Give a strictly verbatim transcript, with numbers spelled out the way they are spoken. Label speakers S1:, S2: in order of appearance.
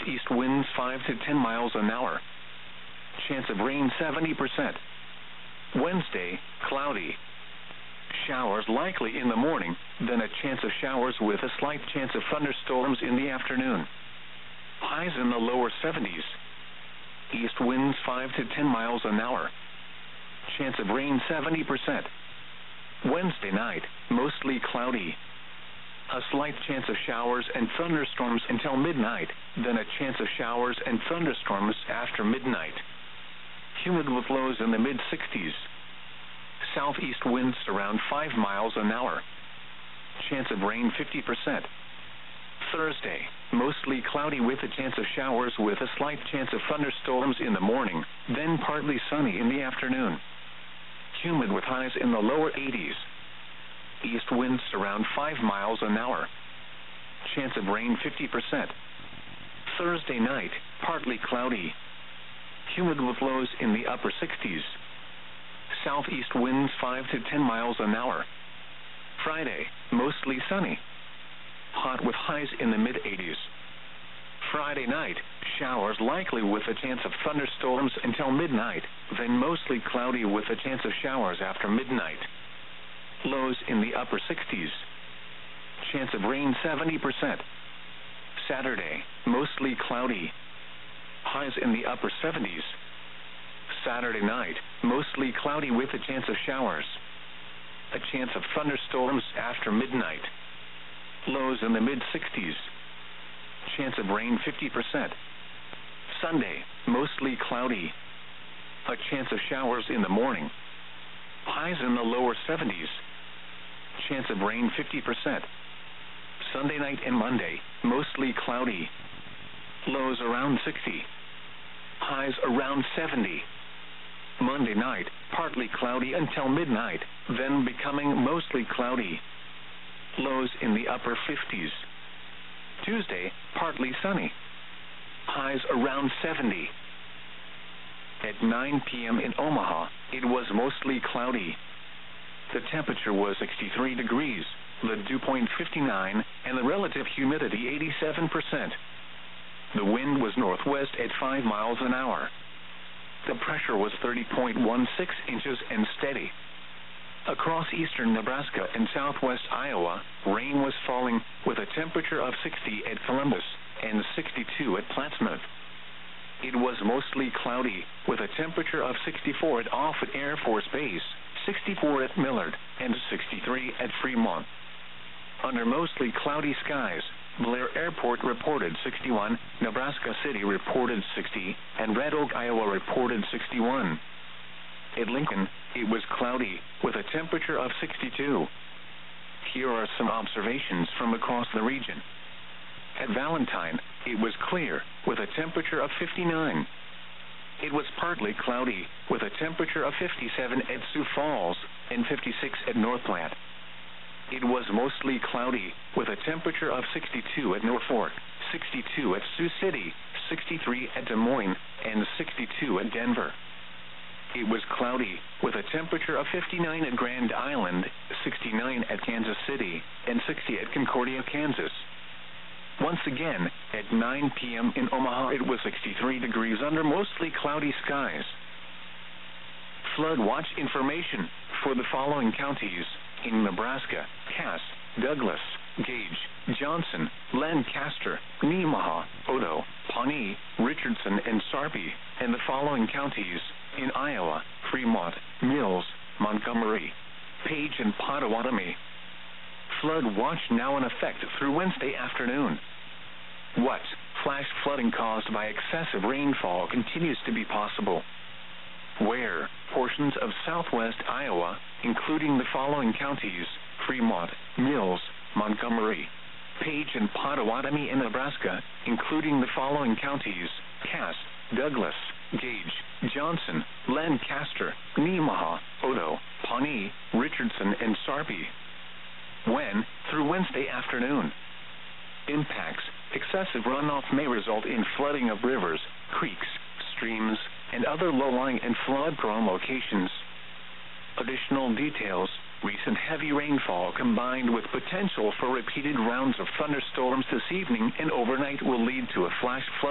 S1: southeast winds five to ten miles an hour. Chance of rain seventy percent. Wednesday, cloudy. Showers likely in the morning, then a chance of showers with a slight chance of thunderstorms in the afternoon. Highs in the lower seventies. East winds five to ten miles an hour. Chance of rain seventy percent. Wednesday night, mostly cloudy. A slight chance of showers and thunderstorms until midnight, then a chance of showers and thunderstorms after midnight. Humid with lows in the mid sixties. Southeast winds around five miles an hour. Chance of rain fifty percent. Thursday, mostly cloudy with a chance of showers with a slight chance of thunderstorms in the morning, then partly sunny in the afternoon. Humid with highs in the lower eighties. East winds around five miles an hour. Chance of rain fifty percent. Thursday night, partly cloudy. Humid with lows in the upper sixties. Southeast winds five to ten miles an hour. Friday, mostly sunny. Hot with highs in the mid eighties. Friday night, showers likely with a chance of thunderstorms until midnight, then mostly cloudy with a chance of showers after midnight. Lows in the upper sixties. Chance of rain seventy percent. Saturday, mostly cloudy. Highs in the upper seventies. Saturday night, mostly cloudy with a chance of showers. A chance of thunderstorms after midnight. Lows in the mid sixties. Chance of rain fifty percent. Sunday, mostly cloudy. A chance of showers in the morning. Highs in the lower seventies. Chance of rain fifty percent. Sunday night and Monday, mostly cloudy. Lows around sixty. Highs around seventy. Monday night, partly cloudy until midnight, then becoming mostly cloudy. Lows in the upper fifties. Tuesday, partly sunny. Highs around seventy. At nine p.m. in Omaha, it was mostly cloudy. The temperature was sixty-three degrees, the dew point fifty-nine, and the relative humidity eighty-seven percent. The wind was northwest at five miles an hour. The pressure was thirty point one six inches and steady. Across eastern Nebraska and southwest Iowa, rain was falling with a temperature of sixty at Columbus and sixty-two at Plattsmouth. It was mostly cloudy with a temperature of sixty-four at Offutt Air Force Base, sixty-four at Millard, and sixty-three at Fremont. Under mostly cloudy skies, Blair Airport reported sixty-one, Nebraska City reported sixty, and Red Oak, Iowa reported sixty-one. At Lincoln, it was cloudy, with a temperature of sixty-two. Here are some observations from across the region. At Valentine, it was clear, with a temperature of fifty-nine. It was partly cloudy, with a temperature of fifty-seven at Sioux Falls, and fifty-six at North Platte. It was mostly cloudy, with a temperature of sixty-two at Norfolk, sixty-two at Sioux City, sixty-three at Des Moines, and sixty-two at Denver. It was cloudy, with a temperature of fifty-nine at Grand Island, sixty-nine at Kansas City, and sixty at Concordia, Kansas. Once again, at nine p.m. in Omaha, it was sixty-three degrees under mostly cloudy skies. Flood watch information for the following counties in Nebraska: Cass, Douglas, Gage, Johnson, Lancaster, Nemaha, Odo, Pawnee, Richardson, and Sarpy, and the following counties in Iowa: Fremont, Mills, Montgomery, Page, and Pottawatomie. Flood watch now in effect through Wednesday afternoon. What flash flooding caused by excessive rainfall continues to be possible? Where portions of southwest Iowa, including the following counties: Fremont, Mills, Montgomery, Page, and Pottawatomie in Nebraska, including the following counties: Cass, Douglas, Gage, Johnson, Lancaster, Nemaha, Odo, Pawnee, Richardson, and Sarpy. When through Wednesday afternoon. Impacts: excessive runoff may result in flooding of rivers, creeks, streams, and other low-lying and flood-prone locations. Additional details: recent heavy rainfall combined with potential for repeated rounds of thunderstorms this evening and overnight will lead to a flash flood